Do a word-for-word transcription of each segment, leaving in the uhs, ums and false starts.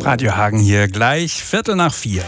Radio Hagen hier, gleich Viertel nach vier.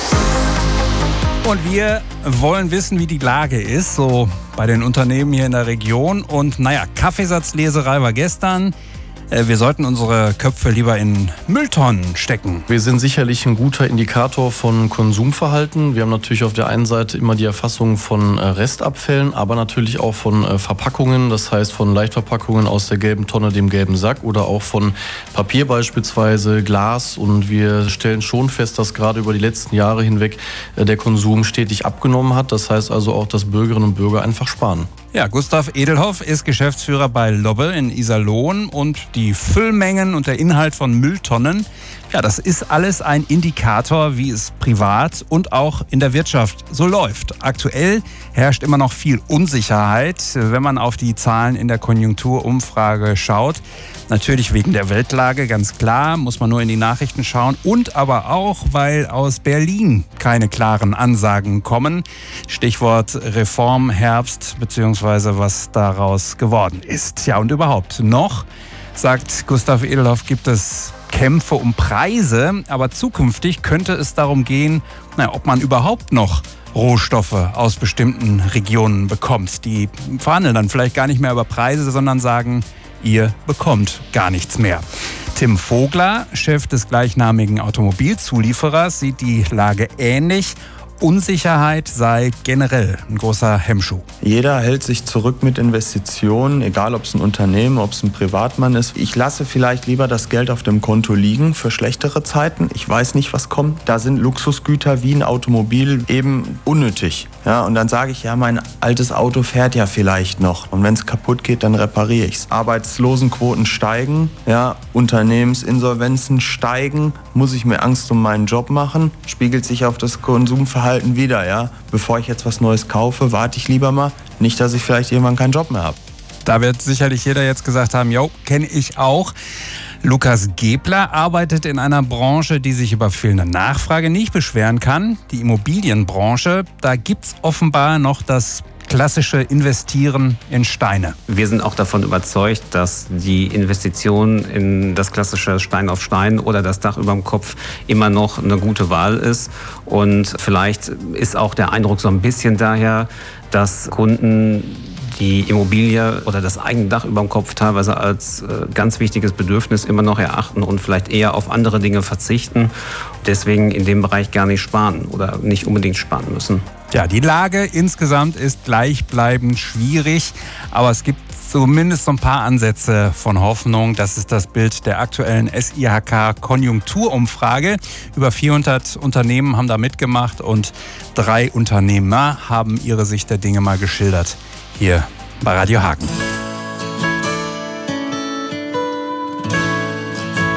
Und wir wollen wissen, wie die Lage ist, so bei den Unternehmen hier in der Region. Und naja, Kaffeesatzleserei war gestern. Wir sollten unsere Köpfe lieber in Mülltonnen stecken. Wir sind sicherlich ein guter Indikator von Konsumverhalten. Wir haben natürlich auf der einen Seite immer die Erfassung von Restabfällen, aber natürlich auch von Verpackungen. Das heißt von Leichtverpackungen aus der gelben Tonne, dem gelben Sack oder auch von Papier beispielsweise, Glas. Und wir stellen schon fest, dass gerade über die letzten Jahre hinweg der Konsum stetig abgenommen hat. Das heißt also auch, dass Bürgerinnen und Bürger einfach sparen. Ja, Gustav Edelhoff ist Geschäftsführer bei Lobbe in Iserlohn und die Füllmengen und der Inhalt von Mülltonnen, ja, das ist alles ein Indikator, wie es privat und auch in der Wirtschaft so läuft. Aktuell herrscht immer noch viel Unsicherheit, wenn man auf die Zahlen in der Konjunkturumfrage schaut. Natürlich wegen der Weltlage, ganz klar, muss man nur in die Nachrichten schauen. Und aber auch, weil aus Berlin keine klaren Ansagen kommen. Stichwort Reformherbst, beziehungsweise was daraus geworden ist. Ja, und überhaupt noch, sagt Gustav Edelhoff, gibt es Kämpfe um Preise, aber zukünftig könnte es darum gehen, na, ob man überhaupt noch Rohstoffe aus bestimmten Regionen bekommt. Die verhandeln dann vielleicht gar nicht mehr über Preise, sondern sagen, ihr bekommt gar nichts mehr. Tim Vogler, Chef des gleichnamigen Automobilzulieferers, sieht die Lage ähnlich. Unsicherheit sei generell ein großer Hemmschuh. Jeder hält sich zurück mit Investitionen, egal ob es ein Unternehmen, ob es ein Privatmann ist. Ich lasse vielleicht lieber das Geld auf dem Konto liegen für schlechtere Zeiten. Ich weiß nicht, was kommt. Da sind Luxusgüter wie ein Automobil eben unnötig. Ja, und dann sage ich, ja, mein altes Auto fährt ja vielleicht noch. Und wenn es kaputt geht, dann repariere ich es. Arbeitslosenquoten steigen, ja, Unternehmensinsolvenzen steigen. Muss ich mir Angst um meinen Job machen? Spiegelt sich auf das Konsumverhalten wieder, ja. Bevor ich jetzt was Neues kaufe, warte ich lieber mal. Nicht, dass ich vielleicht irgendwann keinen Job mehr habe. Da wird sicherlich jeder jetzt gesagt haben, jo, kenne ich auch. Lukas Gebler arbeitet in einer Branche, die sich über fehlende Nachfrage nicht beschweren kann. Die Immobilienbranche, da gibt's offenbar noch das klassische Investieren in Steine. Wir sind auch davon überzeugt, dass die Investition in das klassische Stein auf Stein oder das Dach über dem Kopf immer noch eine gute Wahl ist. Und vielleicht ist auch der Eindruck so ein bisschen daher, dass Kunden die Immobilie oder das eigene Dach über dem Kopf teilweise als äh, ganz wichtiges Bedürfnis immer noch erachten und vielleicht eher auf andere Dinge verzichten. Deswegen in dem Bereich gar nicht sparen oder nicht unbedingt sparen müssen. Ja, die Lage insgesamt ist gleichbleibend schwierig, aber es gibt zumindest so ein paar Ansätze von Hoffnung. Das ist das Bild der aktuellen S I H K-Konjunkturumfrage. Über vierhundert Unternehmen haben da mitgemacht und drei Unternehmer haben ihre Sicht der Dinge mal geschildert. Hier bei Radio Hagen.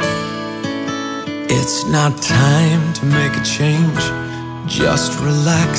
It's not time to make a change. Just relax